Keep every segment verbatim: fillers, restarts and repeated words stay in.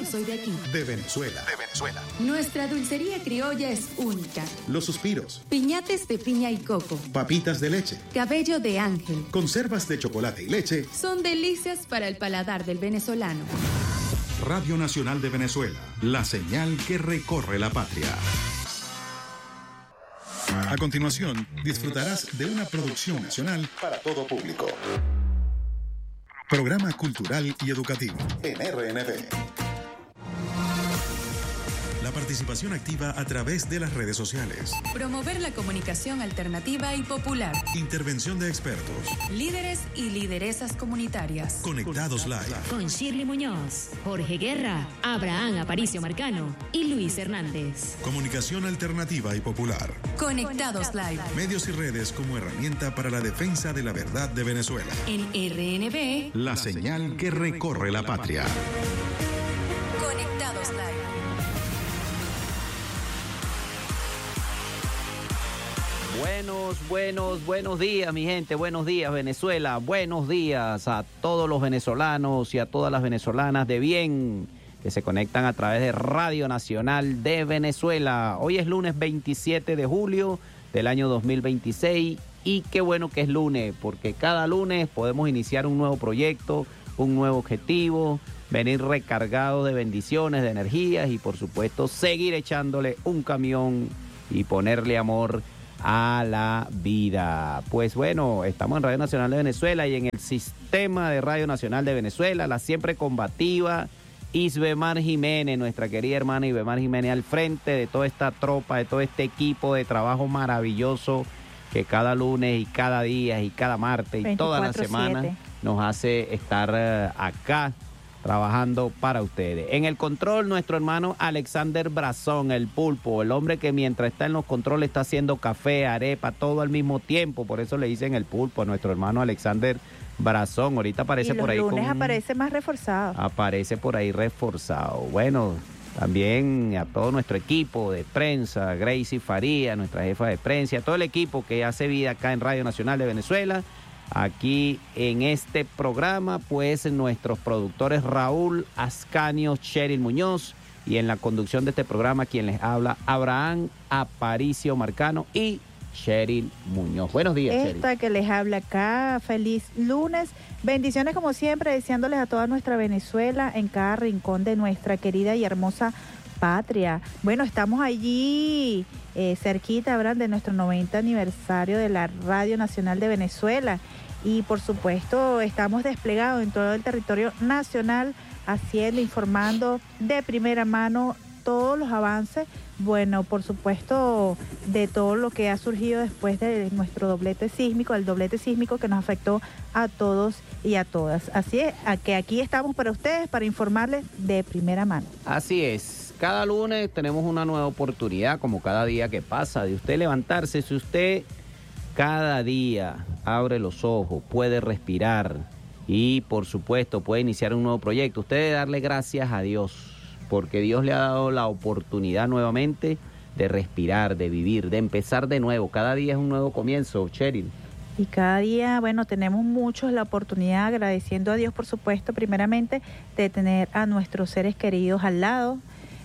soy de aquí. De Venezuela. De Venezuela. Nuestra dulcería criolla es única. Los suspiros. Piñates de piña y coco. Papitas de leche. Cabello de ángel. Conservas de chocolate y leche. Son delicias para el paladar del venezolano. Radio Nacional de Venezuela. La señal que recorre la patria. A continuación, disfrutarás de una producción nacional para todo público. Programa cultural y educativo en R N V. La participación activa a través de las redes sociales. Promover la comunicación alternativa y popular. Intervención de expertos. Líderes y lideresas comunitarias. Conectados Live. Con Shirley Muñoz, Jorge Guerra, Abraham Aparicio Marcano y Luis Hernández. Comunicación alternativa y popular. Conectados Live. Medios y redes como herramienta para la defensa de la verdad de Venezuela. En R N V. La señal que recorre la patria. Conectados Live. Buenos, buenos, buenos días, mi gente. Buenos días, Venezuela. Buenos días a todos los venezolanos y a todas las venezolanas de bien que se conectan a través de Radio Nacional de Venezuela. Hoy es lunes veintisiete de julio del año dos mil veintiséis y qué bueno que es lunes, porque cada lunes podemos iniciar un nuevo proyecto, un nuevo objetivo, venir recargados de bendiciones, de energías y por supuesto seguir echándole un camión y ponerle amor a la vida. Pues bueno, estamos en Radio Nacional de Venezuela y en el sistema de Radio Nacional de Venezuela, la siempre combativa Isbemar Jiménez, nuestra querida hermana Isbemar Jiménez, al frente de toda esta tropa, de todo este equipo de trabajo maravilloso que cada lunes y cada día y cada martes y toda la semana nos hace estar uh, acá trabajando para ustedes. En el control, nuestro hermano Alexander Brazón, el pulpo, el hombre que mientras está en los controles está haciendo café, arepa, todo al mismo tiempo. Por eso le dicen el pulpo a nuestro hermano Alexander Brazón. Ahorita aparece por ahí. Y los lunes con... aparece más reforzado. Aparece por ahí reforzado. Bueno, también a todo nuestro equipo de prensa, Gracie Faría, nuestra jefa de prensa, a todo el equipo que hace vida acá en Radio Nacional de Venezuela. Aquí en este programa, pues nuestros productores Raúl Ascanio, Cheryl Muñoz, y en la conducción de este programa quien les habla, Abraham Aparicio Marcano y Cheryl Muñoz. Buenos días, Cheryl. Esta que les habla acá, feliz lunes, bendiciones como siempre, deseándoles a toda nuestra Venezuela en cada rincón de nuestra querida y hermosa patria. Bueno, estamos allí eh, cerquita, Abraham, de nuestro noventa aniversario de la Radio Nacional de Venezuela y por supuesto estamos desplegados en todo el territorio nacional haciendo, informando de primera mano todos los avances, bueno, por supuesto de todo lo que ha surgido después de nuestro doblete sísmico, el doblete sísmico que nos afectó a todos y a todas. Así es, a que aquí estamos para ustedes, para informarles de primera mano. Así es. Cada lunes tenemos una nueva oportunidad, como cada día que pasa, de usted levantarse. Si usted cada día abre los ojos, puede respirar y, por supuesto, puede iniciar un nuevo proyecto, usted debe darle gracias a Dios, porque Dios le ha dado la oportunidad nuevamente de respirar, de vivir, de empezar de nuevo. Cada día es un nuevo comienzo, Cheryl. Y cada día, bueno, tenemos muchos la oportunidad, agradeciendo a Dios, por supuesto, primeramente, de tener a nuestros seres queridos al lado,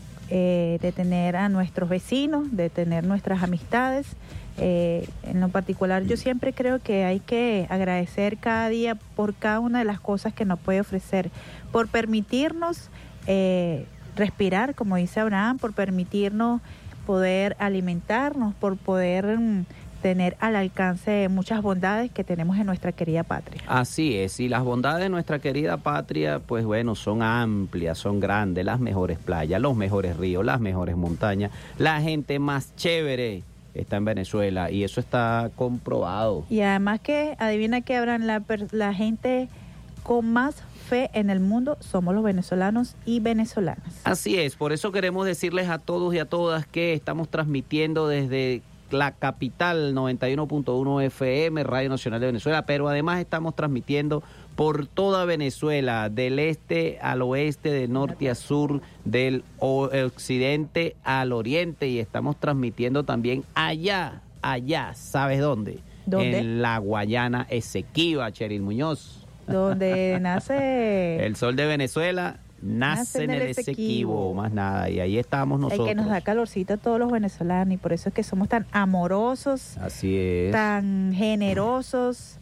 Eh, de tener a nuestros vecinos, de tener nuestras amistades. Eh, en lo particular, yo siempre creo que hay que agradecer cada día por cada una de las cosas que nos puede ofrecer, por permitirnos eh, respirar, como dice Abraham, por permitirnos poder alimentarnos, por poder mm, tener al alcance muchas bondades que tenemos en nuestra querida patria. Así es, y las bondades de nuestra querida patria, pues bueno, son amplias, son grandes, las mejores playas, los mejores ríos, las mejores montañas, la gente más chévere está en Venezuela y eso está comprobado. Y además que, adivina que habrán la, la gente con más fe en el mundo somos los venezolanos y venezolanas. Así es, por eso queremos decirles a todos y a todas que estamos transmitiendo desde la capital noventa y uno punto uno F M, Radio Nacional de Venezuela, pero además estamos transmitiendo por toda Venezuela, del este al oeste, del norte a sur, del occidente al oriente, y estamos transmitiendo también allá, allá, ¿sabes dónde? ¿Dónde? En la Guayana Esequiba, Cheryl Muñoz. Donde nace el sol de Venezuela, nace en el Esequibo, más nada. Y ahí estamos nosotros. El que nos da calorcito a todos los venezolanos y por eso es que somos tan amorosos. Así es. Tan generosos,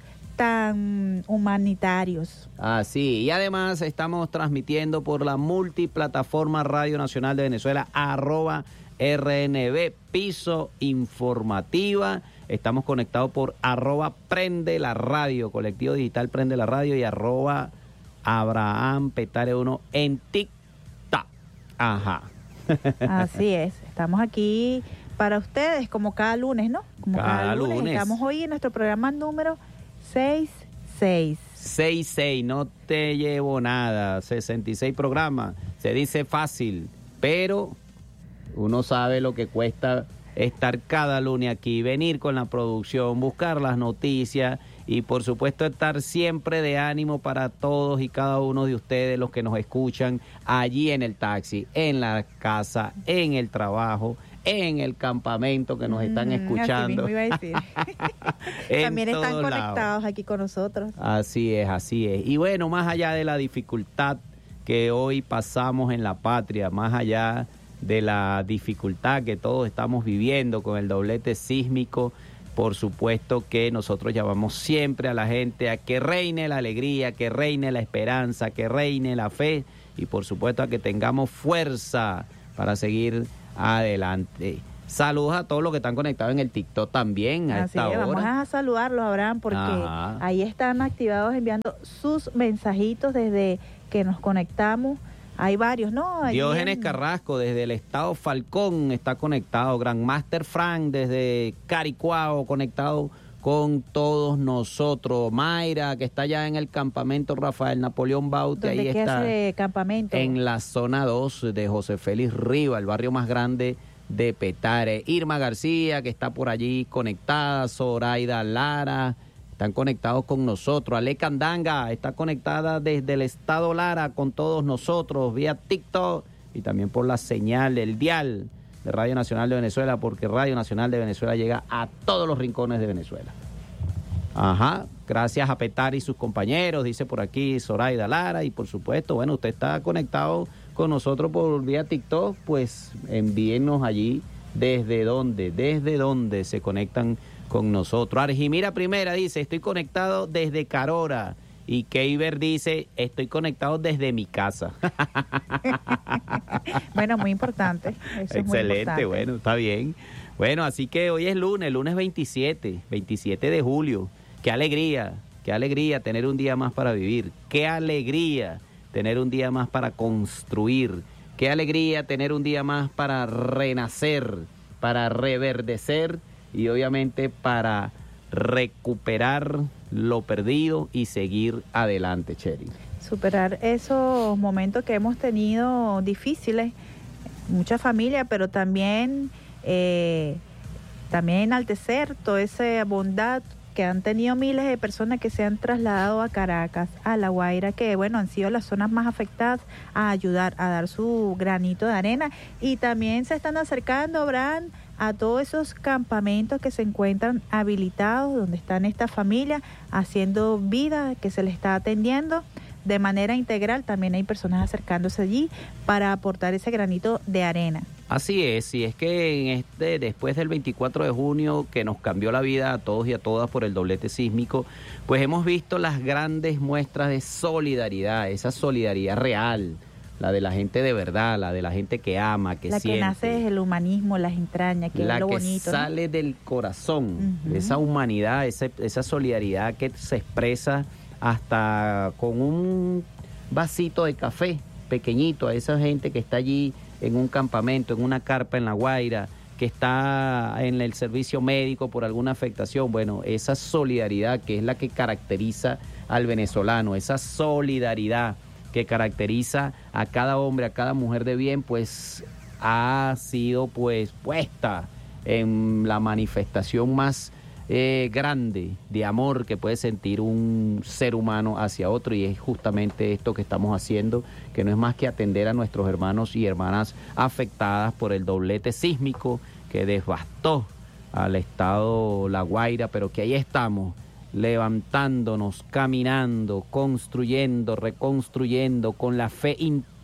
tan humanitarios. Así, y además estamos transmitiendo por la multiplataforma Radio Nacional de Venezuela, arroba R N B, Piso Informativa. Estamos conectados por arroba Prende la Radio, Colectivo Digital Prende la Radio, y arroba Abraham Petare uno en TikTok. Ajá. Así es, estamos aquí para ustedes como cada lunes, ¿no? Como cada, cada lunes. lunes. Estamos hoy en nuestro programa número sesenta y seis. sesenta y seis, no te llevo nada, sesenta y seis programas. Se dice fácil, pero uno sabe lo que cuesta estar cada lunes aquí, venir con la producción, buscar las noticias y por supuesto estar siempre de ánimo para todos y cada uno de ustedes, los que nos escuchan allí en el taxi, en la casa, en el trabajo, en el campamento que nos están escuchando. Así mismo iba a decir. También están conectados lados. Aquí con nosotros. Así es, así es. Y bueno, más allá de la dificultad que hoy pasamos en la patria, más allá de la dificultad que todos estamos viviendo con el doblete sísmico, por supuesto que nosotros llamamos siempre a la gente a que reine la alegría, que reine la esperanza, que reine la fe y por supuesto a que tengamos fuerza para seguir adelante. Saludos a todos los que están conectados en el TikTok también a Así esta es, hora. Vamos a saludarlos, Abraham, porque Ajá. ahí están activados enviando sus mensajitos desde que nos conectamos. Hay varios, ¿no? Allí Diógenes en... Carrasco desde el estado Falcón está conectado. Grandmaster Frank desde Caricuao conectado con todos nosotros. Mayra, que está allá en el campamento Rafael Napoleón Baute. ¿Dónde ahí qué está. Hace campamento? En la zona dos de José Félix Riva, el barrio más grande de Petare. Irma García, que está por allí conectada. Zoraida Lara. Están conectados con nosotros. Ale Candanga está conectada desde el estado Lara con todos nosotros vía TikTok y también por la señal, el dial de Radio Nacional de Venezuela, porque Radio Nacional de Venezuela llega a todos los rincones de Venezuela. Ajá, gracias a Petare y sus compañeros, dice por aquí Zoraida Lara, y por supuesto, bueno, usted está conectado con nosotros por vía TikTok, pues envíenos allí desde dónde, desde dónde se conectan con nosotros. Argimira Primera dice, estoy conectado desde Carora. Y Keiber dice, estoy conectado desde mi casa. Bueno, muy importante. Eso Excelente, es muy importante. Bueno, está bien. Bueno, así que hoy es lunes, lunes veintisiete, veintisiete de julio. Qué alegría, qué alegría tener un día más para vivir. Qué alegría tener un día más para construir. Qué alegría tener un día más para renacer, para reverdecer y obviamente para recuperar lo perdido y seguir adelante, Cheri. Superar esos momentos que hemos tenido difíciles, mucha familia, pero también, eh, también enaltecer toda esa bondad que han tenido miles de personas que se han trasladado a Caracas, a La Guaira, que bueno, han sido las zonas más afectadas, a ayudar, a dar su granito de arena, y también se están acercando, Abraham, a todos esos campamentos que se encuentran habilitados, donde están estas familias haciendo vida, que se les está atendiendo de manera integral. También hay personas acercándose allí para aportar ese granito de arena. Así es, y es que en este, después del veinticuatro de junio, que nos cambió la vida a todos y a todas por el doblete sísmico, pues hemos visto las grandes muestras de solidaridad, esa solidaridad real, la de la gente de verdad, la de la gente que ama, que la siente. La que nace desde el humanismo, las entrañas, que la es lo que bonito, sale, ¿no?, del corazón, uh-huh. Esa humanidad, esa, esa solidaridad que se expresa hasta con un vasito de café pequeñito a esa gente que está allí en un campamento, en una carpa en La Guaira, que está en el servicio médico por alguna afectación. Bueno, esa solidaridad que es la que caracteriza al venezolano, esa solidaridad que caracteriza a cada hombre, a cada mujer de bien, pues ha sido pues puesta en la manifestación más eh, grande de amor que puede sentir un ser humano hacia otro, y es justamente esto que estamos haciendo, que no es más que atender a nuestros hermanos y hermanas afectadas por el doblete sísmico que devastó al estado La Guaira, pero que ahí estamos, levantándonos, caminando, construyendo, reconstruyendo, con la fe intacta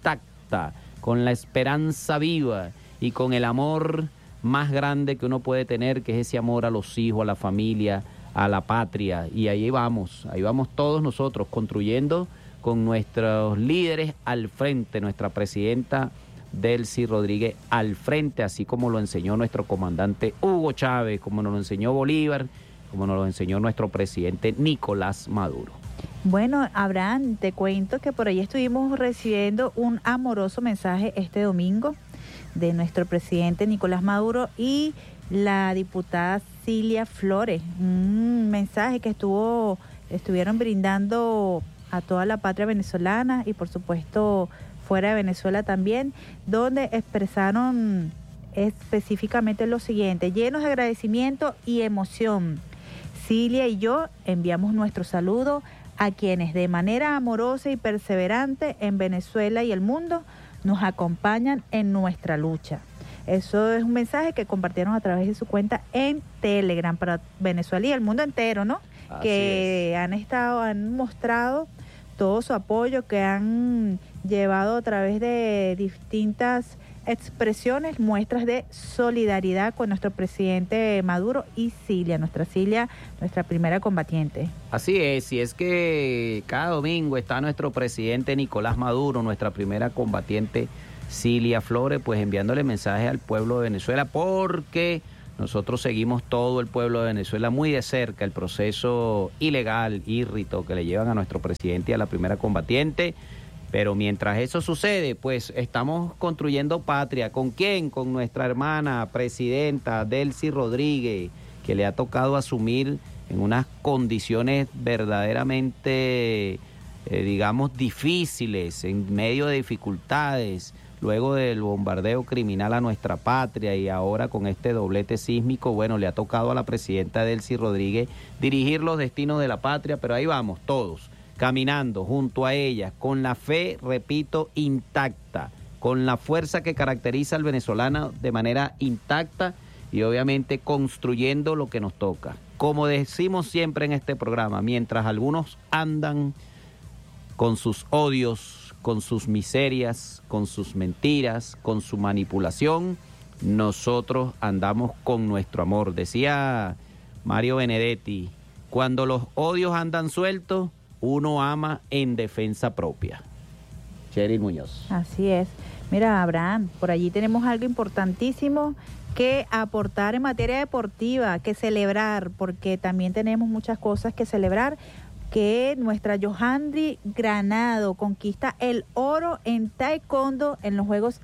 intacta, con la esperanza viva y con el amor más grande que uno puede tener, que es ese amor a los hijos, a la familia, a la patria. Y ahí vamos, ahí vamos todos nosotros construyendo con nuestros líderes al frente, nuestra presidenta Delcy Rodríguez al frente, así como lo enseñó nuestro comandante Hugo Chávez, como nos lo enseñó Bolívar, como nos lo enseñó nuestro presidente Nicolás Maduro. Bueno, Abraham, te cuento que por ahí estuvimos recibiendo un amoroso mensaje este domingo de nuestro presidente Nicolás Maduro y la diputada Cilia Flores. Un mensaje que estuvo, estuvieron brindando a toda la patria venezolana y por supuesto fuera de Venezuela también, donde expresaron específicamente lo siguiente: llenos de agradecimiento y emoción, Cilia y yo enviamos nuestro saludo a quienes de manera amorosa y perseverante en Venezuela y el mundo nos acompañan en nuestra lucha. Eso es un mensaje que compartieron a través de su cuenta en Telegram para Venezuela y el mundo entero, ¿no? Así que es. han estado, han mostrado todo su apoyo, que han llevado a través de distintas expresiones, muestras de solidaridad con nuestro presidente Maduro y Cilia, nuestra Cilia, nuestra primera combatiente. Así es, y es que cada domingo está nuestro presidente Nicolás Maduro, nuestra primera combatiente Cilia Flores, pues enviándole mensajes al pueblo de Venezuela, porque nosotros seguimos todo el pueblo de Venezuela muy de cerca el proceso ilegal, írrito que le llevan a nuestro presidente y a la primera combatiente. Pero mientras eso sucede, pues estamos construyendo patria. ¿Con quién? Con nuestra hermana presidenta Delcy Rodríguez, que le ha tocado asumir en unas condiciones verdaderamente, eh, digamos, difíciles, en medio de dificultades, luego del bombardeo criminal a nuestra patria y ahora con este doblete sísmico. Bueno, le ha tocado a la presidenta Delcy Rodríguez dirigir los destinos de la patria, pero ahí vamos todos, caminando junto a ella, con la fe, repito, intacta, con la fuerza que caracteriza al venezolano de manera intacta y obviamente construyendo lo que nos toca. Como decimos siempre en este programa, mientras algunos andan con sus odios, con sus miserias, con sus mentiras, con su manipulación, nosotros andamos con nuestro amor. Decía Mario Benedetti, cuando los odios andan sueltos, uno ama en defensa propia. Cheryl Muñoz. Así es. Mira, Abraham, por allí tenemos algo importantísimo que aportar en materia deportiva, que celebrar, porque también tenemos muchas cosas que celebrar, que nuestra Yohandri Granado conquista el oro en taekwondo en los Juegos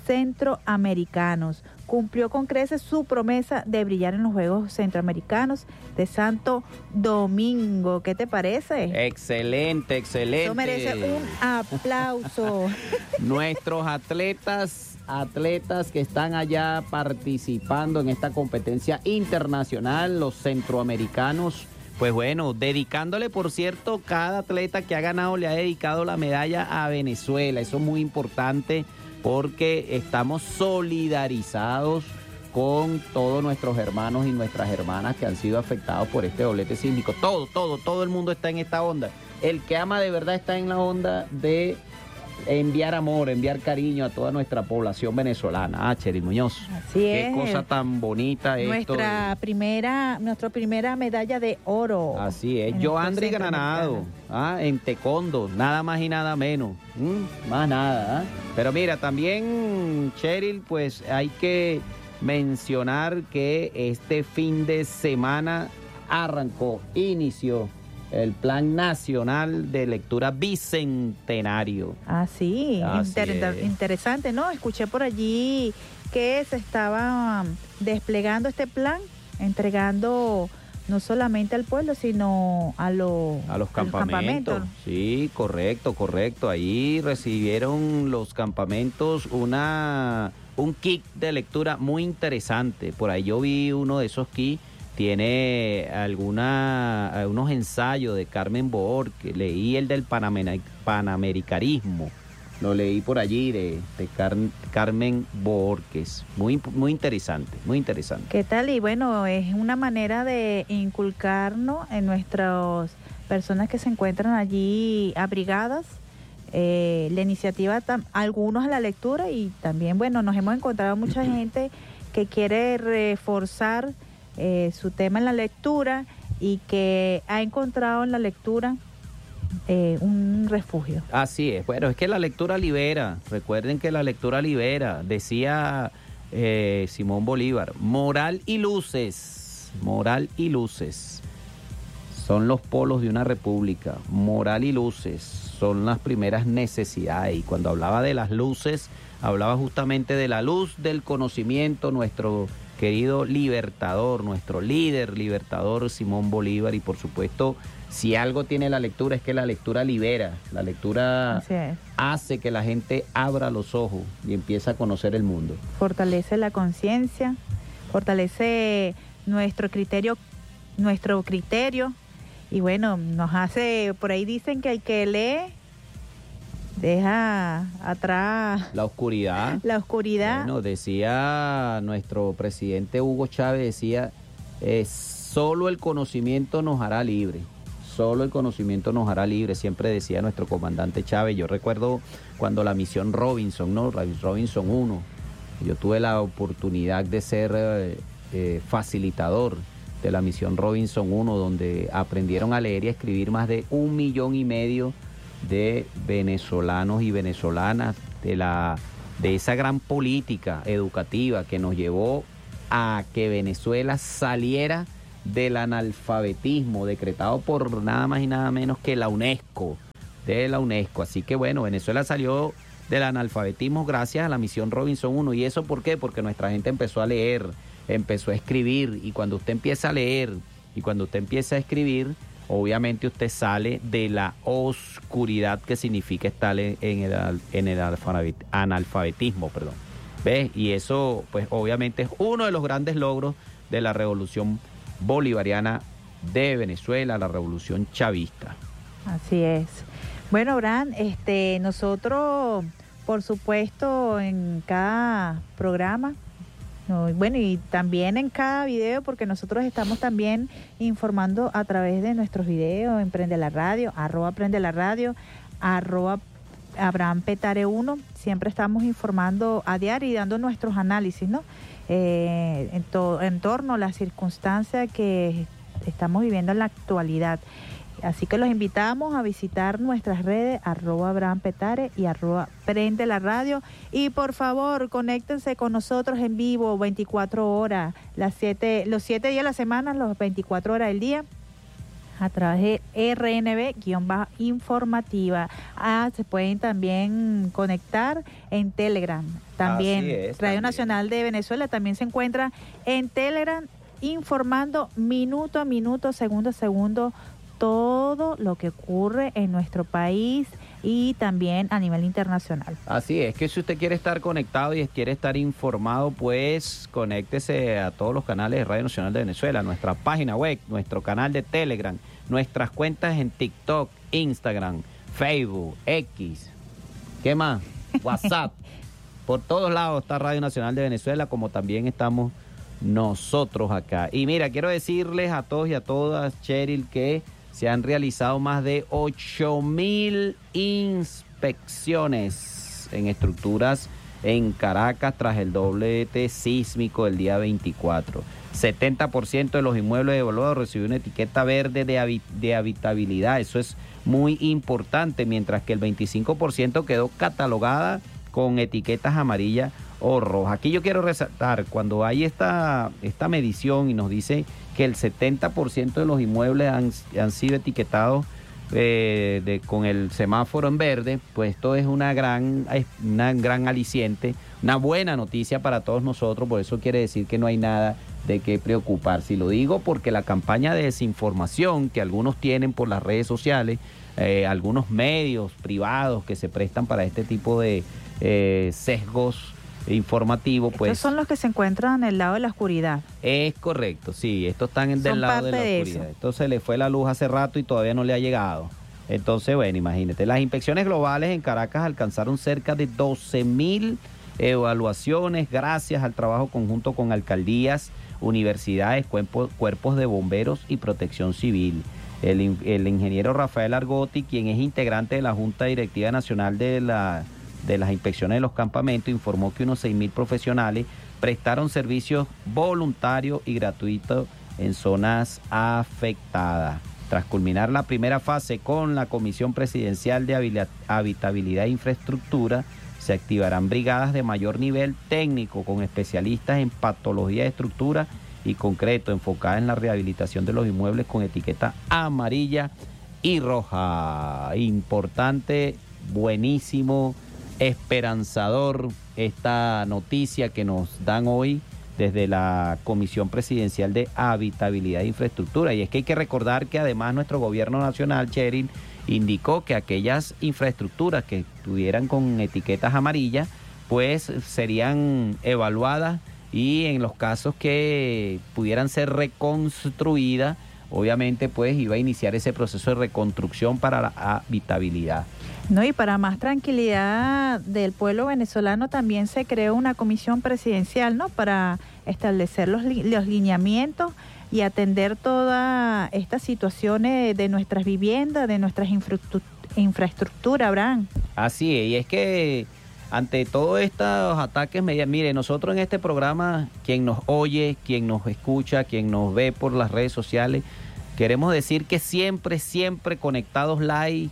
Centroamericanos. Cumplió con creces su promesa de brillar en los Juegos Centroamericanos de Santo Domingo. ¿Qué te parece? Excelente, excelente. Eso merece un aplauso. Nuestros atletas, atletas que están allá participando en esta competencia internacional, los centroamericanos, pues bueno, dedicándole, por cierto, cada atleta que ha ganado le ha dedicado la medalla a Venezuela. Eso es muy importante, porque estamos solidarizados con todos nuestros hermanos y nuestras hermanas que han sido afectados por este doblete sísmico. Todo, todo, todo el mundo está en esta onda. El que ama de verdad está en la onda de enviar amor, enviar cariño a toda nuestra población venezolana. Ah, Cheryl Muñoz. Así Qué es. cosa tan bonita esto. Nuestra primera, nuestra primera medalla de oro. Así es. Yohandri Granado, ah, en taekwondo, nada más y nada menos. ¿Mm? Más nada, ¿ah? Pero mira, también, Cheryl, pues hay que mencionar que este fin de semana arrancó, inició el Plan Nacional de Lectura Bicentenario. Ah, sí, Inter- interesante, ¿no? Escuché por allí que se estaba desplegando este plan, entregando no solamente al pueblo, sino a, lo, a los a campamentos. Los campamentos. Sí, correcto, correcto. Ahí recibieron los campamentos una un kit de lectura muy interesante. Por ahí yo vi uno de esos kits. Tiene alguna, algunos ensayos de Carmen Borges. Leí el del Panamer- Panamericanismo. Lo leí por allí de, de Car- Carmen Borges. Muy, muy interesante, muy interesante. ¿Qué tal? Y bueno, es una manera de inculcarnos en nuestras personas que se encuentran allí abrigadas, eh, la iniciativa, tam, algunos a la lectura y también, bueno, nos hemos encontrado mucha gente que quiere reforzar eh, su tema en la lectura y que ha encontrado en la lectura eh, un refugio. Así es, bueno, es que la lectura libera, recuerden que la lectura libera, decía eh, Simón Bolívar, moral y luces, moral y luces son los polos de una república, moral y luces son las primeras necesidades, y cuando hablaba de las luces, hablaba justamente de la luz del conocimiento, nuestro querido libertador, nuestro líder libertador Simón Bolívar, y por supuesto, si algo tiene la lectura es que la lectura libera, la lectura hace que la gente abra los ojos y empiece a conocer el mundo. Fortalece la conciencia, fortalece nuestro criterio, nuestro criterio, y bueno, nos hace, por ahí dicen que el que lee deja atrás la oscuridad. La oscuridad. Bueno, decía nuestro presidente Hugo Chávez, decía, eh, solo el conocimiento nos hará libre, solo el conocimiento nos hará libre, siempre decía nuestro comandante Chávez. Yo recuerdo cuando la misión Robinson, ¿no? Robinson uno, yo tuve la oportunidad de ser eh, eh, facilitador de la misión Robinson uno, donde aprendieron a leer y a escribir más de un millón y medio de venezolanos y venezolanas, de la de esa gran política educativa que nos llevó a que Venezuela saliera del analfabetismo decretado por nada más y nada menos que la UNESCO, de la UNESCO. Así que bueno, Venezuela salió del analfabetismo gracias a la misión Robinson uno. ¿Y eso por qué? Porque nuestra gente empezó a leer, empezó a escribir, y cuando usted empieza a leer y cuando usted empieza a escribir, obviamente usted sale de la oscuridad que significa estar en el, en el analfabetismo, perdón. ¿Ves? Y eso, pues obviamente es uno de los grandes logros de la revolución bolivariana de Venezuela, la revolución chavista. Así es. Bueno, Abraham, este, nosotros, por supuesto, en cada programa, no, bueno, y también en cada video, porque nosotros estamos también informando a través de nuestros videos, en Prende la Radio, arroba Prende la Radio, arroba Abraham Petare uno, siempre estamos informando a diario y dando nuestros análisis, ¿no? Eh, en, to, en torno a las circunstancias que estamos viviendo en la actualidad. Así que los invitamos a visitar nuestras redes, arroba Abraham Petare y arroba Prende la Radio. Y por favor, conéctense con nosotros en vivo veinticuatro horas, las siete, los siete días de la semana, los veinticuatro horas del día, a través de R N B-informativa. Ah, se pueden también conectar en Telegram. También, es, Radio también. Nacional de Venezuela también se encuentra en Telegram, informando minuto a minuto, segundo a segundo, todo lo que ocurre en nuestro país y también a nivel internacional. Así es, que si usted quiere estar conectado y quiere estar informado, pues conéctese a todos los canales de Radio Nacional de Venezuela, nuestra página web, nuestro canal de Telegram, nuestras cuentas en TikTok, Instagram, Facebook, X, ¿qué más? WhatsApp. Por todos lados está Radio Nacional de Venezuela, como también estamos nosotros acá. Y mira, quiero decirles a todos y a todas, Cheryl, que se han realizado más de ocho mil inspecciones en estructuras en Caracas tras el doblete sísmico del día veinticuatro. setenta por ciento de los inmuebles evaluados recibió una etiqueta verde de, habi- de habitabilidad. Eso es muy importante, mientras que el veinticinco por ciento quedó catalogada con etiquetas amarillas o rojas. Aquí yo quiero resaltar, cuando hay esta, esta medición y nos dice que el setenta por ciento de los inmuebles han, han sido etiquetados eh, de, con el semáforo en verde, pues esto es una gran, una gran aliciente, una buena noticia para todos nosotros. Por eso quiere decir que no hay nada de qué preocuparse. Y lo digo porque la campaña de desinformación que algunos tienen por las redes sociales, eh, algunos medios privados que se prestan para este tipo de eh, sesgos informativo, pues. Estos son los que se encuentran en el lado de la oscuridad. Es correcto, sí, estos están en del Son lado de la parte de oscuridad. eso. Entonces le fue la luz hace rato y todavía no le ha llegado. Entonces, bueno, imagínate, las inspecciones globales en Caracas alcanzaron cerca de doce mil evaluaciones gracias al trabajo conjunto con alcaldías, universidades, cuerpos, cuerpos de bomberos y protección civil. El, el ingeniero Rafael Argotti, quien es integrante de la Junta Directiva Nacional de, la, de las Inspecciones de los Campamentos, informó que unos seis mil profesionales prestaron servicios voluntarios y gratuitos en zonas afectadas. Tras culminar la primera fase con la Comisión Presidencial de Habitabilidad e Infraestructura, se activarán brigadas de mayor nivel técnico con especialistas en patología de estructura y concreto, enfocadas en la rehabilitación de los inmuebles con etiqueta amarilla y roja. Importante, buenísimo, esperanzador esta noticia que nos dan hoy desde la Comisión Presidencial de Habitabilidad e Infraestructura. Y es que hay que recordar que además nuestro gobierno nacional, Cheryl, indicó que aquellas infraestructuras que estuvieran con etiquetas amarillas, pues serían evaluadas y en los casos que pudieran ser reconstruidas, obviamente pues iba a iniciar ese proceso de reconstrucción para la habitabilidad. No, y para más tranquilidad del pueblo venezolano también se creó una comisión presidencial, ¿no? Para establecer los, los lineamientos y atender todas estas situaciones de nuestras viviendas, de nuestras infraestructuras, Abraham. Así es, y es que ante todos estos ataques, mire, nosotros en este programa, quien nos oye, quien nos escucha, quien nos ve por las redes sociales, queremos decir que siempre, siempre Conectados Live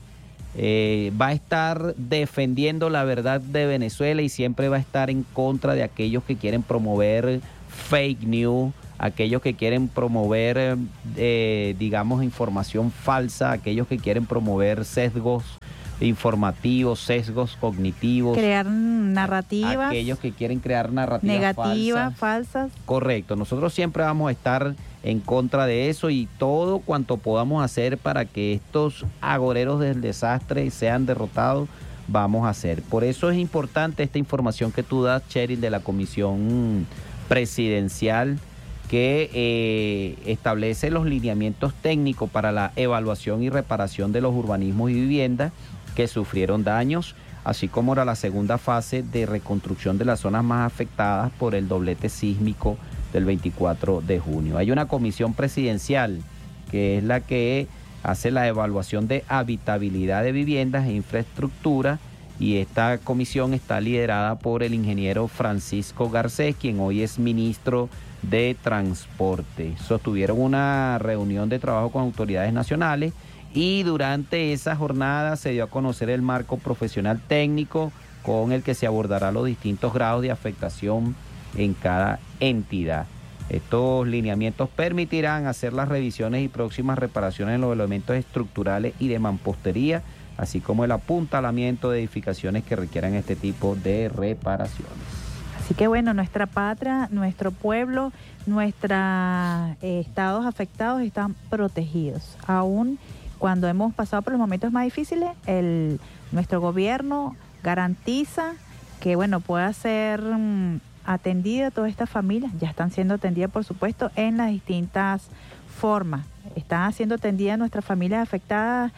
eh, va a estar defendiendo la verdad de Venezuela y siempre va a estar en contra de aquellos que quieren promover fake news, aquellos que quieren promover, eh, digamos, información falsa, aquellos que quieren promover sesgos informativos, sesgos cognitivos. Crear narrativas. Aquellos que quieren crear narrativas negativas, falsas. falsas. Correcto. Nosotros siempre vamos a estar en contra de eso y todo cuanto podamos hacer para que estos agoreros del desastre sean derrotados, vamos a hacer. Por eso es importante esta información que tú das, Cheryl, de la Comisión Presidencial, que eh, establece los lineamientos técnicos para la evaluación y reparación de los urbanismos y viviendas que sufrieron daños, así como era la segunda fase de reconstrucción de las zonas más afectadas por el doblete sísmico del veinticuatro de junio. Hay una comisión presidencial que es la que hace la evaluación de habitabilidad de viviendas e infraestructura, y esta comisión está liderada por el ingeniero Francisco Garcés, quien hoy es ministro de Transporte. Sostuvieron una reunión de trabajo con autoridades nacionales y durante esa jornada se dio a conocer el marco profesional técnico con el que se abordará los distintos grados de afectación en cada entidad. Estos lineamientos permitirán hacer las revisiones y próximas reparaciones en los elementos estructurales y de mampostería, así como el apuntalamiento de edificaciones que requieran este tipo de reparaciones. Así que bueno, nuestra patria, nuestro pueblo, nuestros eh, estados afectados están protegidos. Aún cuando hemos pasado por los momentos más difíciles, el, nuestro gobierno garantiza que bueno, pueda ser mm, atendida todas estas familias. Ya están siendo atendidas, por supuesto, en las distintas formas. Están siendo atendidas nuestras familias afectadas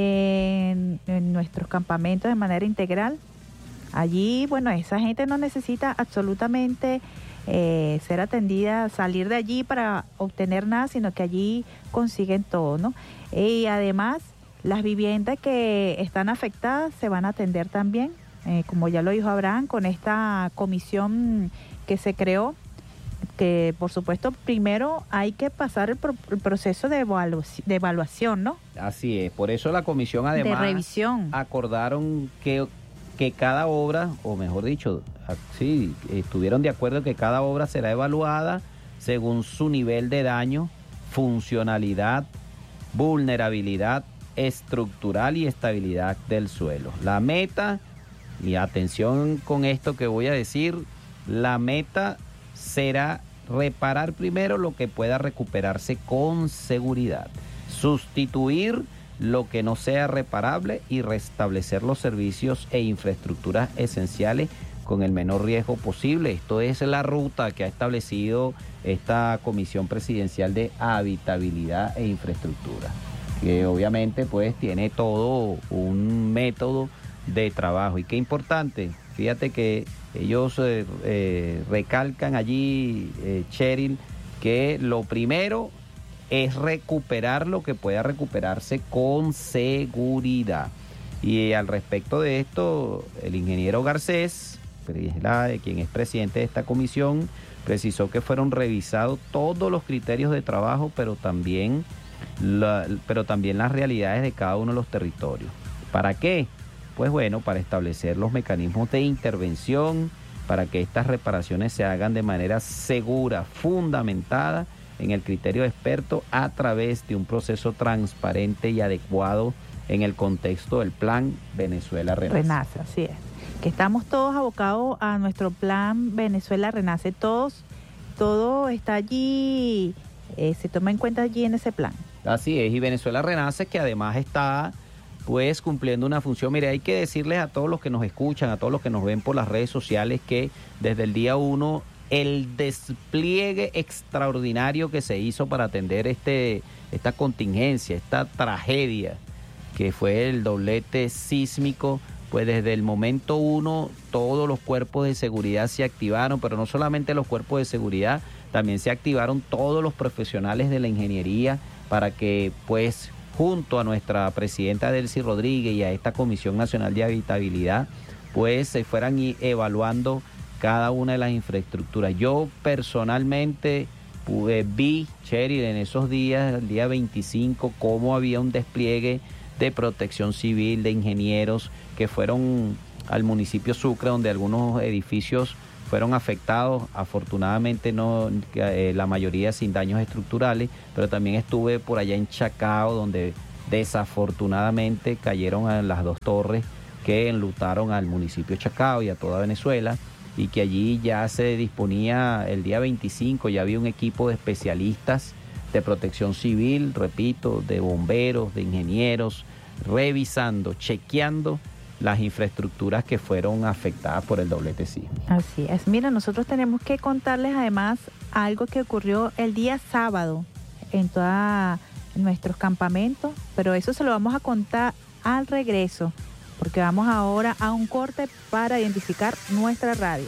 en, en nuestros campamentos de manera integral. Allí, bueno, esa gente no necesita absolutamente eh, ser atendida, salir de allí para obtener nada, sino que allí consiguen todo, ¿no? Y además, las viviendas que están afectadas se van a atender también, eh, como ya lo dijo Abraham, con esta comisión que se creó, que por supuesto primero hay que pasar el, pro el proceso de, evalu de evaluación, ¿no? Así es, por eso la comisión además de revisión. Acordaron que que cada obra, o mejor dicho, sí, estuvieron de acuerdo que cada obra será evaluada según su nivel de daño, funcionalidad, vulnerabilidad estructural y estabilidad del suelo. La meta, y atención con esto que voy a decir, la meta será reparar primero lo que pueda recuperarse con seguridad, sustituir lo que no sea reparable y restablecer los servicios e infraestructuras esenciales con el menor riesgo posible. Esto es la ruta que ha establecido esta Comisión Presidencial de Habitabilidad e Infraestructura, que obviamente pues tiene todo un método de trabajo. Y qué importante, fíjate que ellos eh, eh, recalcan allí, eh, Cheryl, que lo primero es recuperar lo que pueda recuperarse con seguridad. Y al respecto de esto, el ingeniero Garcés, quien es presidente de esta comisión, precisó que fueron revisados todos los criterios de trabajo, pero también, la, pero también las realidades de cada uno de los territorios. ¿Para qué? Pues bueno, para establecer los mecanismos de intervención, para que estas reparaciones se hagan de manera segura, fundamentada en el criterio experto a través de un proceso transparente y adecuado en el contexto del Plan Venezuela Renace. Renace, así es. Que estamos todos abocados a nuestro Plan Venezuela Renace. Todos, todo está allí, eh, se toma en cuenta allí en ese plan. Así es, y Venezuela Renace, que además está pues cumpliendo una función. Mire, hay que decirles a todos los que nos escuchan, a todos los que nos ven por las redes sociales, que desde el día uno el despliegue extraordinario que se hizo para atender este, esta contingencia, esta tragedia que fue el doblete sísmico, pues desde el momento uno todos los cuerpos de seguridad se activaron, pero no solamente los cuerpos de seguridad, también se activaron todos los profesionales de la ingeniería para que pues junto a nuestra presidenta Delcy Rodríguez y a esta Comisión Nacional de Habitabilidad pues se fueran evaluando cada una de las infraestructuras. Yo personalmente pude, vi, Cheryl, en esos días, el día veinticinco, cómo había un despliegue de protección civil, de ingenieros que fueron al municipio Sucre, donde algunos edificios fueron afectados, afortunadamente no, eh, la mayoría sin daños estructurales, pero también estuve por allá en Chacao, donde desafortunadamente cayeron a las dos torres que enlutaron al municipio Chacao y a toda Venezuela, y que allí ya se disponía el día veinticinco, ya había un equipo de especialistas de protección civil, repito, de bomberos, de ingenieros, revisando, chequeando las infraestructuras que fueron afectadas por el doblete sísmico. Así es. Mira, nosotros tenemos que contarles además algo que ocurrió el día sábado en todos nuestros campamentos, pero eso se lo vamos a contar al regreso, porque vamos ahora a un corte para identificar nuestra radio.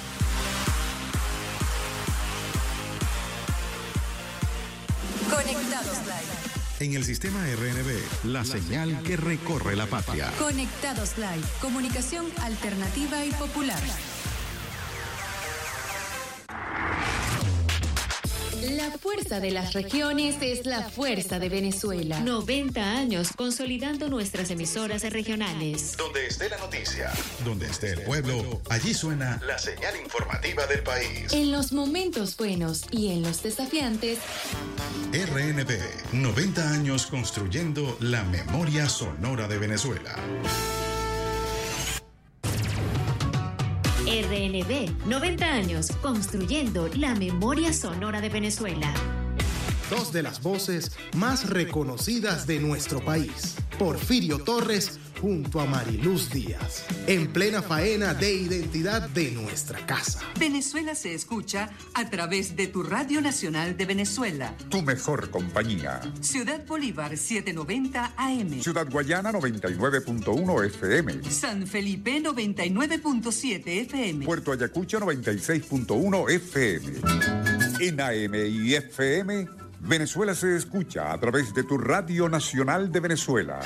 Conectados Live. En el sistema R N B, la señal que recorre la patria. Conectados Live. Comunicación alternativa y popular. La fuerza de las regiones es la fuerza de Venezuela. noventa años consolidando nuestras emisoras regionales. Donde esté la noticia, donde esté el pueblo, allí suena la señal informativa del país. En los momentos buenos y en los desafiantes. R N B, noventa años construyendo la memoria sonora de Venezuela. R N B, noventa años construyendo la memoria sonora de Venezuela. Dos de las voces más reconocidas de nuestro país. Porfirio Torres junto a Mariluz Díaz. En plena faena de identidad de nuestra casa. Venezuela se escucha a través de tu Radio Nacional de Venezuela. Tu mejor compañía. Ciudad Bolívar setecientos noventa A M. Ciudad Guayana noventa y nueve punto uno F M. San Felipe noventa y nueve punto siete F M. Puerto Ayacucho noventa y seis punto uno F M. En A M y F M, Venezuela se escucha a través de tu Radio Nacional de Venezuela.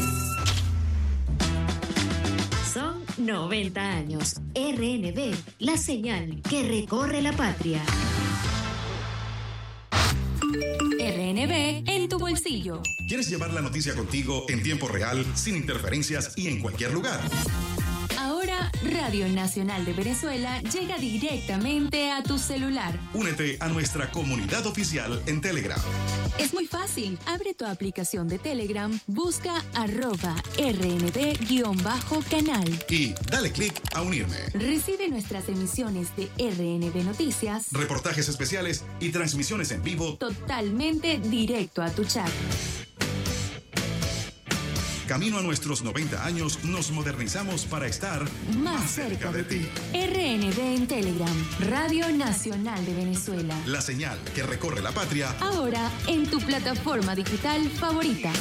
Son noventa años. R N B, la señal que recorre la patria. R N B en tu bolsillo. ¿Quieres llevar la noticia contigo en tiempo real, sin interferencias y en cualquier lugar? Ahora, Radio Nacional de Venezuela llega directamente a tu celular. Únete a nuestra comunidad oficial en Telegram. Es muy fácil. Abre tu aplicación de Telegram, busca arroba rnd-canal. Y dale clic a unirme. Recibe nuestras emisiones de R N B Noticias, Reportajes especiales y transmisiones en vivo totalmente directo a tu chat. Camino a nuestros noventa años, nos modernizamos para estar Más, más cerca, cerca de, de ti. R N B en Telegram, Radio Nacional de Venezuela. La señal que recorre la patria. Ahora en tu plataforma digital favorita.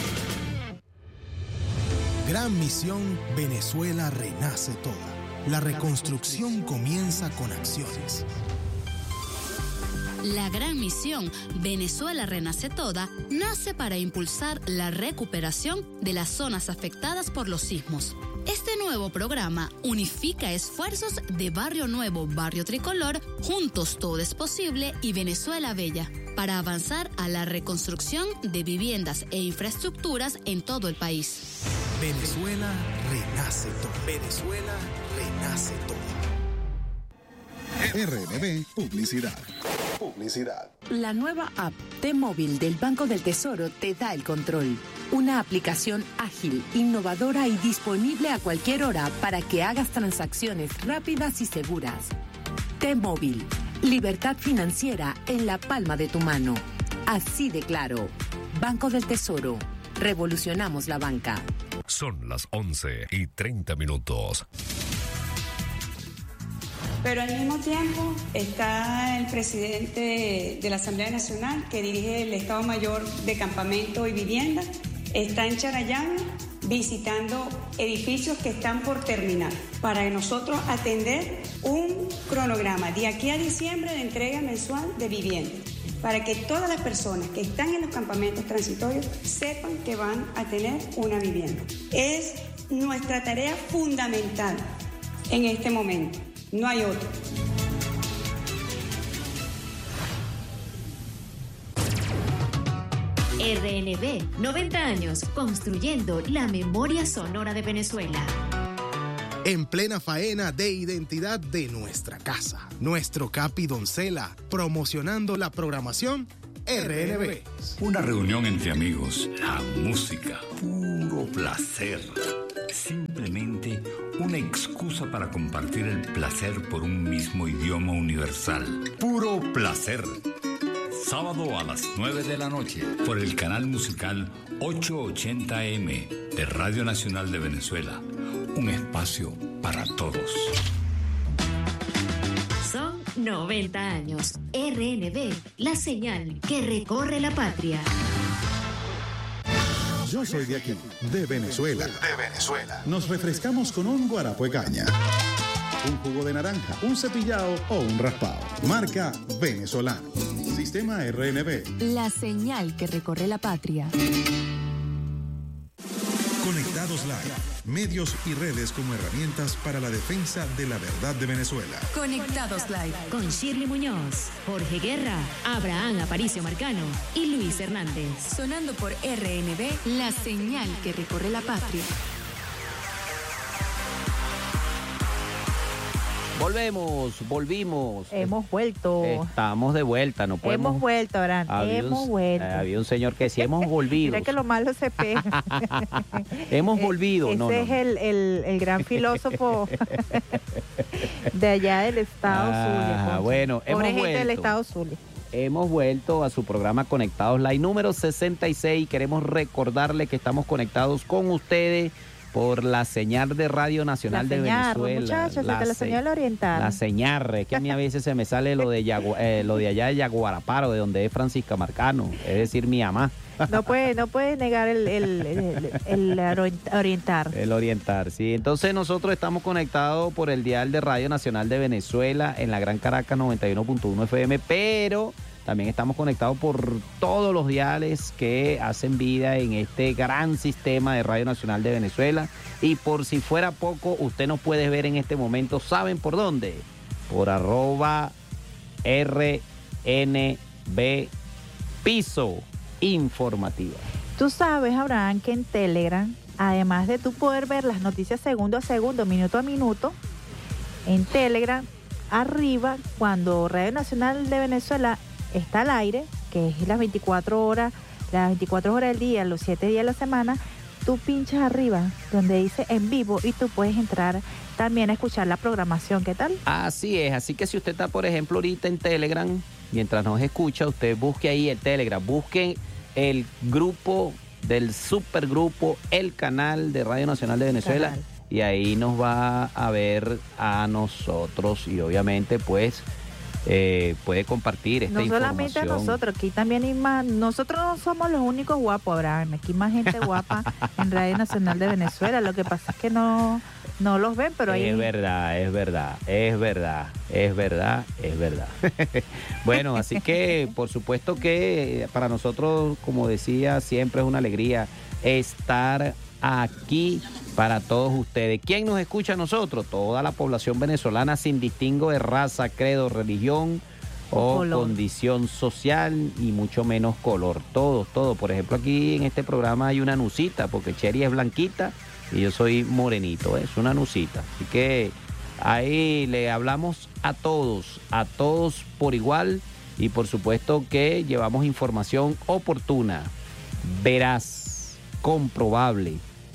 Gran misión, Venezuela renace toda. La reconstrucción comienza con acciones. La gran misión Venezuela Renace Toda nace para impulsar la recuperación de las zonas afectadas por los sismos. Este nuevo programa unifica esfuerzos de Barrio Nuevo, Barrio Tricolor, Juntos Todo es Posible y Venezuela Bella, para avanzar a la reconstrucción de viviendas e infraestructuras en todo el país. Venezuela renace todo. Venezuela renace todo. R N B Publicidad. Publicidad. La nueva app T-Móvil del Banco del Tesoro te da el control. Una aplicación ágil, innovadora y disponible a cualquier hora para que hagas transacciones rápidas y seguras. T-Móvil. Libertad financiera en la palma de tu mano. Así de claro. Banco del Tesoro. Revolucionamos la banca. Son las once y treinta minutos. Pero al mismo tiempo está el presidente de la Asamblea Nacional, que dirige el Estado Mayor de Campamento y Vivienda, está en Charallave visitando edificios que están por terminar, para nosotros atender un cronograma de aquí a diciembre de entrega mensual de vivienda, para que todas las personas que están en los campamentos transitorios sepan que van a tener una vivienda. Es nuestra tarea fundamental en este momento. No hay otro. R N B, noventa años, construyendo la memoria sonora de Venezuela. En plena faena de identidad de nuestra casa, nuestro Capi Doncella, promocionando la programación R N B. Una reunión entre amigos, la música, puro placer. Simplemente una excusa para compartir el placer por un mismo idioma universal. Puro placer. Sábado a las nueve de la noche por el canal musical ochocientos ochenta eme de Radio Nacional de Venezuela. Un espacio para todos. Son noventa años. R N B, la señal que recorre la patria. Yo soy de aquí, de Venezuela. De Venezuela. Nos refrescamos con un guarapo de caña, un jugo de naranja, un cepillado o un raspado. Marca venezolano. Sistema R N B. La señal que recorre la patria. Conectados Live. Medios y redes como herramientas para la defensa de la verdad de Venezuela. Conectados Live. Con Shirley Muñoz, Jorge Guerra, Abraham Aparicio Marcano y Luis Hernández. Sonando por R N B, la señal que recorre la patria. Volvemos, volvimos. Hemos vuelto. Estamos de vuelta, no podemos. Hemos vuelto, Abraham. Hemos un, vuelto. Eh, había un señor que decía, hemos volvido. Mira que lo malo se pega. Hemos volvido. Ese no, es no. El, el, el gran filósofo de allá del estado ah, Zulia. Bueno, hemos gente vuelto. del estado Zulia. Hemos vuelto a su programa Conectados Live número sesenta y seis. Queremos recordarle que estamos conectados con ustedes por la señal de Radio Nacional la de señal, Venezuela. Muchachos, la, la señal oriental. La señal, es que a mí a veces se me sale lo de Yagu, eh, lo de allá de Yaguaraparo, de donde es Francisca Marcano, es decir, mi mamá. No puede, no puede negar el, el, el, el orientar. El orientar, sí. Entonces nosotros estamos conectados por el dial de Radio Nacional de Venezuela en la Gran Caracas noventa y uno punto uno F M, pero también estamos conectados por todos los diales que hacen vida en este gran sistema de Radio Nacional de Venezuela. Y por si fuera poco, usted nos puede ver en este momento, ¿saben por dónde? Por arroba R N B Piso Informativa. Tú sabes, Abraham, que en Telegram, además de tú poder ver las noticias segundo a segundo, minuto a minuto, en Telegram, arriba, cuando Radio Nacional de Venezuela está al aire, que es las veinticuatro horas, las veinticuatro horas del día, los siete días de la semana, tú pinchas arriba donde dice en vivo y tú puedes entrar también a escuchar la programación. ¿Qué tal? Así es, así que si usted está, por ejemplo, ahorita en Telegram, mientras nos escucha, usted busque ahí el Telegram, busque el grupo del supergrupo, el canal de Radio Nacional de Venezuela, canal. Y ahí nos va a ver a nosotros y obviamente pues Eh, puede compartir esta no información. No solamente a nosotros, aquí también hay más. Nosotros no somos los únicos guapos, Abraham. Aquí hay más gente guapa en Radio Nacional de Venezuela. Lo que pasa es que no, No los ven, pero ahí... Es verdad, es verdad, es verdad, es verdad, es verdad. Bueno, así que por supuesto que para nosotros, como decía, siempre es una alegría estar aquí para todos ustedes. ¿Quién nos escucha a nosotros? Toda la población venezolana sin distingo de raza, credo, religión o color, condición social y mucho menos color. Todos, todos. Por ejemplo, aquí en este programa hay una nucita, porque Cheri es blanquita y yo soy morenito, es una nucita. Así que ahí le hablamos a todos, a todos por igual, y por supuesto que llevamos información oportuna, veraz, comprobable.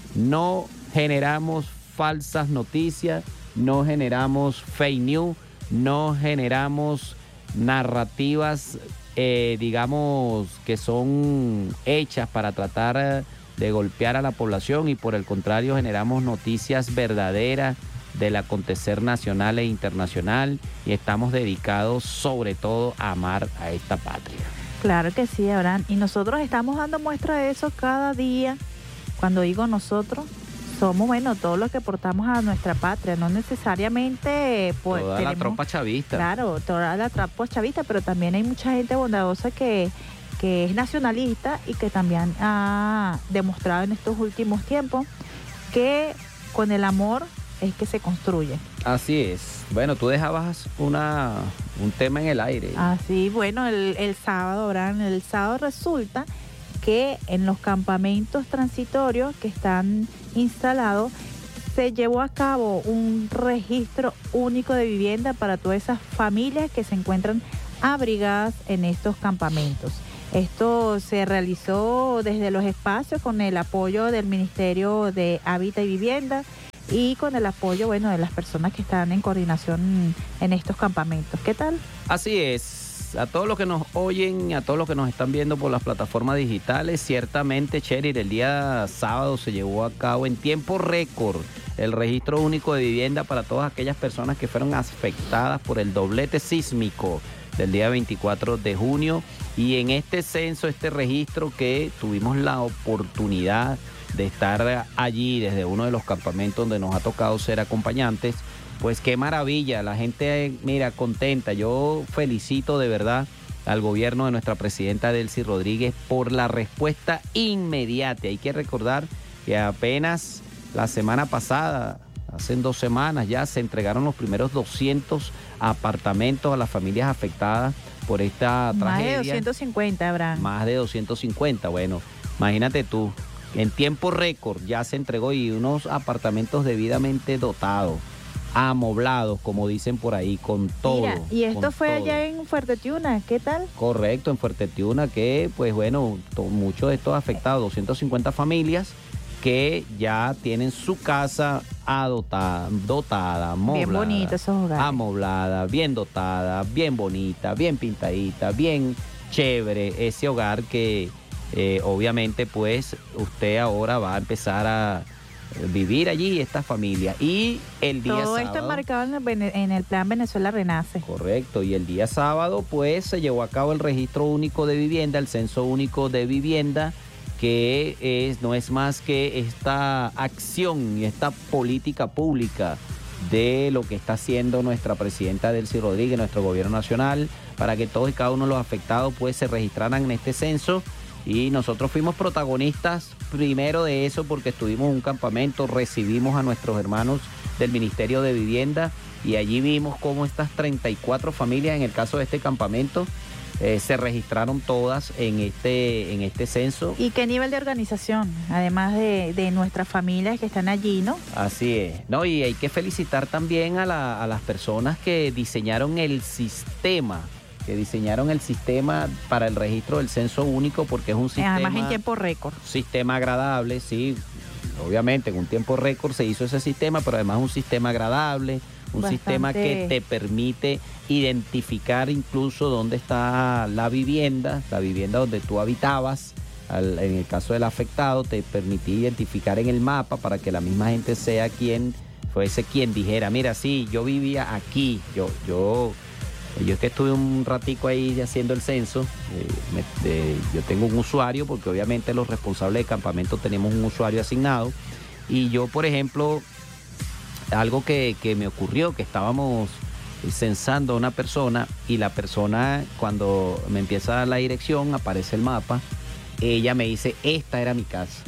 No generamos falsas noticias, no generamos fake news, no generamos narrativas, eh, digamos, que son hechas para tratar de golpear a la población, y por el contrario generamos noticias verdaderas del acontecer nacional e internacional, y estamos dedicados sobre todo a amar a esta patria. Claro que sí, Abraham, y nosotros estamos dando muestra de eso cada día. Cuando digo nosotros, somos, bueno, todos los que portamos a nuestra patria, no necesariamente pues, toda tenemos, la tropa chavista. Claro, toda la tropa chavista, pero también hay mucha gente bondadosa que, que es nacionalista y que también ha demostrado en estos últimos tiempos que con el amor es que se construye. Así es. Bueno, tú dejabas una un tema en el aire. Así, bueno, el, el sábado, Abraham, el sábado resulta que en los campamentos transitorios que están instalados se llevó a cabo un registro único de vivienda para todas esas familias que se encuentran abrigadas en estos campamentos. Esto se realizó desde los espacios con el apoyo del Ministerio de Hábitat y Vivienda y con el apoyo, bueno, de las personas que están en coordinación en estos campamentos. ¿Qué tal? Así es. A todos los que nos oyen, a todos los que nos están viendo por las plataformas digitales, ciertamente, Cheri, el día sábado se llevó a cabo en tiempo récord el registro único de vivienda para todas aquellas personas que fueron afectadas por el doblete sísmico del día veinticuatro de junio. Y en este censo, este registro que tuvimos la oportunidad de estar allí desde uno de los campamentos donde nos ha tocado ser acompañantes, pues qué maravilla, la gente, mira, contenta. Yo felicito de verdad al gobierno de nuestra presidenta Delcy Rodríguez por la respuesta inmediata. Hay que recordar que apenas la semana pasada, hace dos semanas ya, se entregaron los primeros doscientos apartamentos a las familias afectadas por esta Más tragedia. de doscientos cincuenta, Abraham. Más de doscientos cincuenta, bueno, imagínate tú, en tiempo récord ya se entregó, y unos apartamentos debidamente dotados, amoblados, como dicen por ahí, con todo. Mira, y esto fue todo. allá en Fuerte Tiuna, ¿qué tal? Correcto, en Fuerte Tiuna, que pues bueno, to- muchos de estos afectados, doscientas cincuenta familias que ya tienen su casa adotada, dotada, amoblada. Bien bonita esos hogares. Amoblada, bien dotada, bien bonita, bien pintadita, bien chévere. Ese hogar que eh, obviamente pues usted ahora va a empezar a vivir allí, esta familia. Y el día Todo sábado, esto enmarcado en el, bene- en el plan Venezuela Renace. correcto, y el día sábado pues se llevó a cabo el registro único de vivienda, el censo único de vivienda, que es, no es más que esta acción y esta política pública de lo que está haciendo nuestra presidenta Delcy Rodríguez, nuestro gobierno nacional, para que todos y cada uno de los afectados pues se registraran en este censo. Y nosotros fuimos protagonistas primero de eso, porque estuvimos en un campamento, recibimos a nuestros hermanos del Ministerio de Vivienda y allí vimos cómo estas treinta y cuatro familias, en el caso de este campamento, eh, se registraron todas en este, en este censo. ¿Y qué nivel de organización? Además de, de nuestras familias que están allí, ¿no? Así es, ¿no? Y hay que felicitar también a, la, a las personas que diseñaron el sistema, que diseñaron el sistema para el registro del censo único, porque es un sistema... Además en tiempo récord. Sistema agradable, sí. Obviamente en un tiempo récord se hizo ese sistema, pero además un sistema agradable, un Bastante. sistema que te permite identificar incluso dónde está la vivienda, la vivienda donde tú habitabas. Al, en el caso del afectado, te permitía identificar en el mapa para que la misma gente sea quien fuese quien dijera, mira, sí, yo vivía aquí, yo, yo, yo es que estuve un ratico ahí haciendo el censo, eh, me, de, yo tengo un usuario, porque obviamente los responsables de campamento tenemos un usuario asignado, y yo, por ejemplo, algo que, que me ocurrió, que estábamos censando a una persona y la persona, cuando me empieza a dar la dirección, aparece el mapa, ella me dice, esta era mi casa,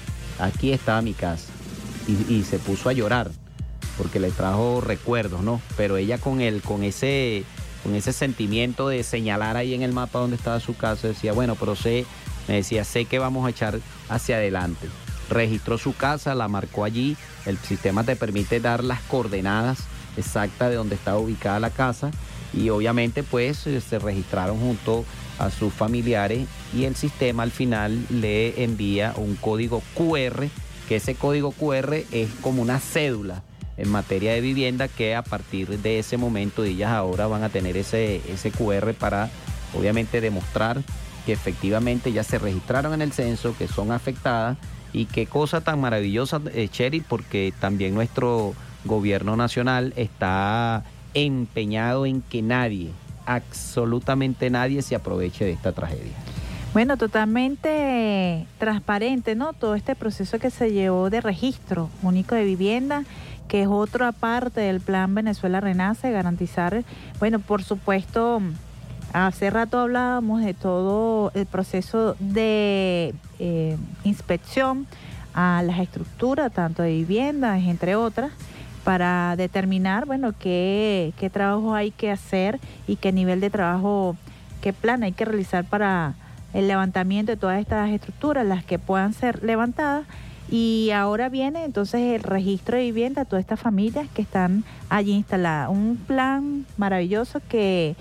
aquí estaba mi casa, y, y se puso a llorar porque le trajo recuerdos, ¿no? Pero ella con el, con ese, con ese sentimiento de señalar ahí en el mapa donde estaba su casa, decía, bueno, pero sé, me decía, sé que vamos a echar hacia adelante. Registró su casa, la marcó allí, el sistema te permite dar las coordenadas exactas de donde estaba ubicada la casa y obviamente pues se registraron junto a sus familiares y el sistema al final le envía un código cu erre, que ese código cu erre es como una cédula en materia de vivienda, que a partir de ese momento ellas ahora van a tener ese, ese cu erre para obviamente demostrar que efectivamente ya se registraron en el censo, que son afectadas. Y qué cosa tan maravillosa, eh, Cheryl, porque también nuestro gobierno nacional está empeñado en que nadie, absolutamente nadie, se aproveche de esta tragedia. Bueno, totalmente transparente, ¿no? Todo este proceso que se llevó de registro único de vivienda, que es otra parte del plan Venezuela Renace, garantizar, bueno, por supuesto, hace rato hablábamos de todo el proceso de eh, inspección a las estructuras, tanto de viviendas, entre otras, para determinar, bueno, qué, qué trabajo hay que hacer y qué nivel de trabajo, qué plan hay que realizar para el levantamiento de todas estas estructuras, las que puedan ser levantadas. Y ahora viene entonces el registro de vivienda a todas estas familias que están allí instaladas. Un plan maravilloso que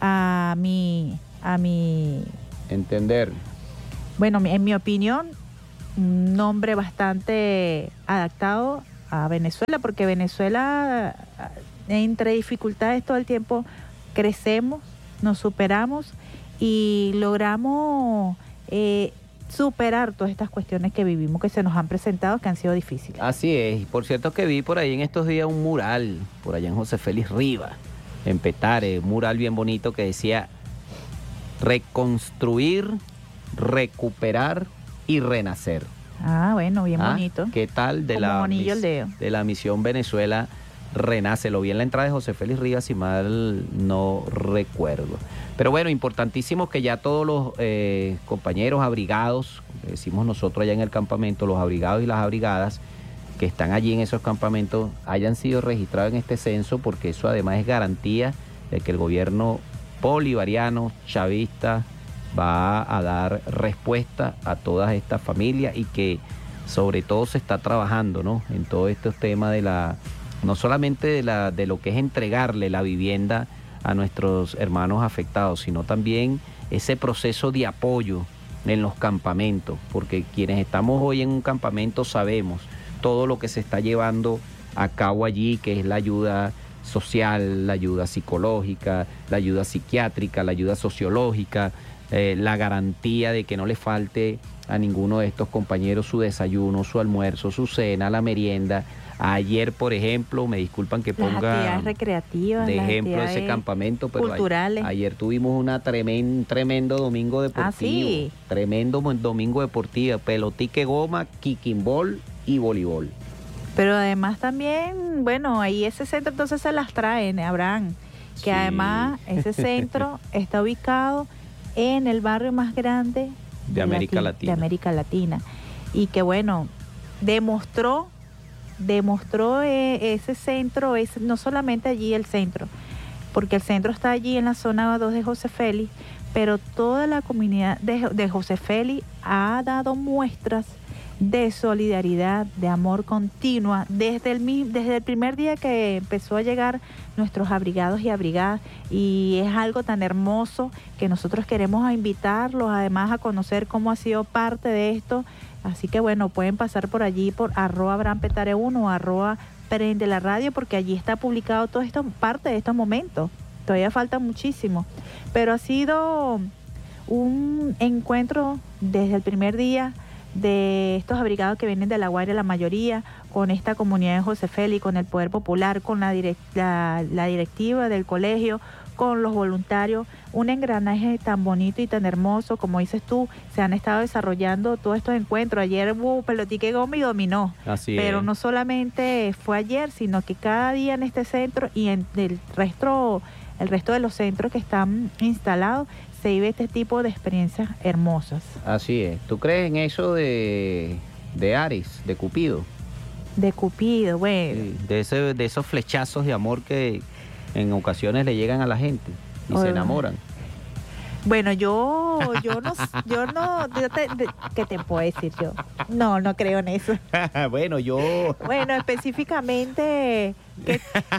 a mi, a mi entender, bueno, en mi opinión, un nombre bastante adaptado a Venezuela, porque Venezuela, entre dificultades todo el tiempo, crecemos, nos superamos y logramos eh, superar todas estas cuestiones que vivimos, que se nos han presentado, que han sido difíciles. Así es. Por cierto que vi por ahí en estos días un mural, por allá en José Félix Rivas, en Petare, un mural bien bonito que decía reconstruir, recuperar y renacer. Ah, bueno, bien ¿Ah? bonito. ¿Qué tal de Como la, anillo mis, al dedo. de la misión Venezuela Renace? Lo vi en la entrada de José Félix Rivas, si mal no recuerdo. Pero bueno, importantísimo que ya todos los eh, compañeros abrigados, decimos nosotros allá en el campamento, los abrigados y las abrigadas que están allí en esos campamentos hayan sido registrados en este censo, porque eso además es garantía de que el gobierno bolivariano, chavista, va a dar respuesta a todas estas familias y que sobre todo se está trabajando, ¿no?, en todos estos temas de la, no solamente de, la, de lo que es entregarle la vivienda a nuestros hermanos afectados, sino también ese proceso de apoyo en los campamentos, porque quienes estamos hoy en un campamento sabemos todo lo que se está llevando a cabo allí, que es la ayuda social, la ayuda psicológica, la ayuda psiquiátrica, la ayuda sociológica, eh, la garantía de que no le falte a ninguno de estos compañeros su desayuno, su almuerzo, su cena, la merienda. Ayer, por ejemplo, me disculpan que ponga las actividades recreativas, de las ejemplo ese campamento, pero culturales. Ayer, ayer tuvimos una tremen, tremendo domingo deportivo, ah, ¿sí? tremendo domingo deportivo, pelotique goma, kicking-ball y voleibol. Pero además también, bueno, ahí ese centro entonces se las traen, Abraham, que sí. Además ese centro está ubicado en el barrio más grande de, de América Lati- Latina. de América Latina. Y que bueno, demostró, demostró eh, ese centro, es no solamente allí el centro, porque el centro está allí en la zona dos de José Félix, pero toda la comunidad de, de José Félix ha dado muestras de solidaridad, de amor continua, desde el, desde el primer día que empezó a llegar nuestros abrigados y abrigadas, y es algo tan hermoso que nosotros queremos invitarlos además a conocer cómo ha sido parte de esto. Así que bueno, pueden pasar por allí por arroba Abraham Petare uno o arroba Prende la Radio, porque allí está publicado todo esto, parte de estos momentos. Todavía falta muchísimo, pero ha sido un encuentro desde el primer día de estos abrigados que vienen de La Guaira, la mayoría, con esta comunidad de José Félix, con el Poder Popular, con la, direct, la, la directiva del colegio, con los voluntarios, un engranaje tan bonito y tan hermoso, como dices tú, se han estado desarrollando todos estos encuentros. Ayer hubo pelotique goma y dominó, Así pero es. no solamente fue ayer, sino que cada día en este centro y en el resto, el resto de los centros que están instalados, se vive este tipo de experiencias hermosas. Así es. ¿Tú crees en eso de, de Ares, de Cupido? De Cupido, bueno. Sí, de, ese, de esos flechazos de amor que en ocasiones le llegan a la gente y Oye, se enamoran. Bueno, yo, yo no, yo no, yo te, de, ¿qué te puedo decir yo? No, no creo en eso. Bueno, yo... Bueno, específicamente, que...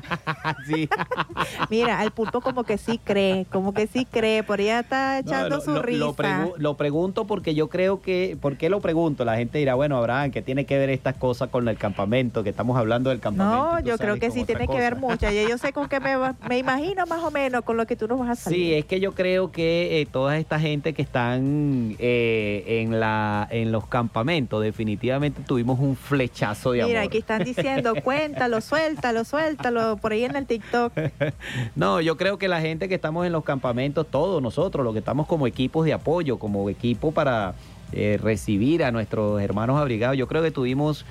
sí. Mira, el pulpo como que sí cree, como que sí cree, por ella está echando No, lo, su lo, risa. Lo, pregu lo pregunto porque yo creo que, ¿por qué lo pregunto? La gente dirá, bueno, Abraham, ¿qué tiene que ver estas cosas con el campamento? Que estamos hablando del campamento. No, y tú yo creo sales que con sí otra tiene cosa. que ver mucho. Y yo sé con qué me, va- me imagino más o menos con lo que tú nos vas a salir. Sí, es que yo creo que eh, toda esta gente que están eh, en la en los campamentos, definitivamente tuvimos un flechazo de Mira, amor. aquí están diciendo, cuéntalo, suéltalo, suéltalo, por ahí en el TikTok. No, yo creo que la gente que estamos en los campamentos, todos nosotros, los que estamos como equipos de apoyo, como equipo para eh, recibir a nuestros hermanos abrigados, yo creo que tuvimos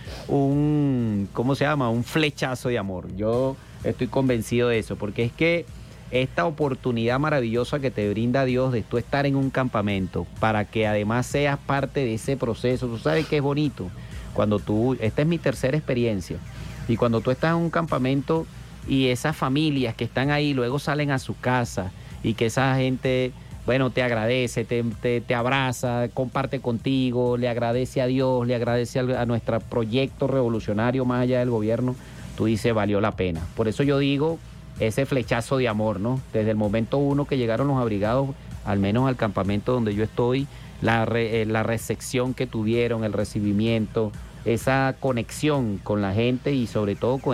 un, ¿cómo se llama? Un flechazo de amor. Yo estoy convencido de eso, porque es que esta oportunidad maravillosa que te brinda Dios de tú estar en un campamento, para que además seas parte de ese proceso, tú sabes que es bonito, cuando tú, esta es mi tercera experiencia, y cuando tú estás en un campamento y esas familias que están ahí luego salen a su casa y que esa gente, bueno, te agradece, te, te, te abraza, comparte contigo, le agradece a Dios, le agradece a, a nuestro proyecto revolucionario más allá del gobierno, tú dices, valió la pena. Por eso yo digo, ese flechazo de amor, ¿no? Desde el momento uno que llegaron los abrigados, al menos al campamento donde yo estoy, la, re, eh, la recepción que tuvieron, el recibimiento, esa conexión con la gente y sobre todo con